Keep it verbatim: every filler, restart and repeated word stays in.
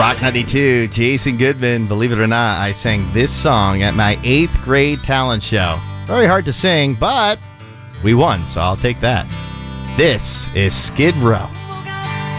Rock ninety-two, Jason Goodman. Believe it or not, I sang this song at my eighth grade talent show. Very hard to sing, but we won, so I'll take that. This is Skid Row.